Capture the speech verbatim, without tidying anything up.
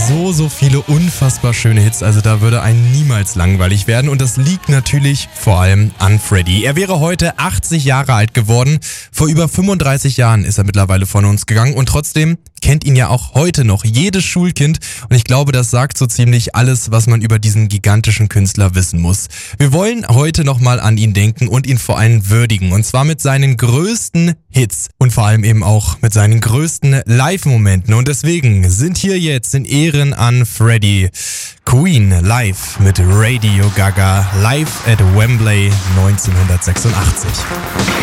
so, so viele unfassbar schöne Hits, also da würde einem niemals langweilig werden und das liegt natürlich vor allem an Freddie. Er wäre heute achtzig Jahre alt geworden, vor über fünfunddreißig Jahren ist er mittlerweile von uns gegangen und trotzdem kennt ihn ja auch heute noch jedes Schulkind und ich glaube, das sagt so ziemlich alles, was man über diesen gigantischen Künstler wissen muss. Wir wollen heute nochmal an ihn denken und ihn vor allem würdigen und zwar mit seinen größten Hits und vor allem eben auch mit seinen größten Live-Momenten und deswegen sind hier jetzt in Ehren an Freddie Queen live mit Radio Gaga live at Wembley neunzehnhundertsechsundachtzig.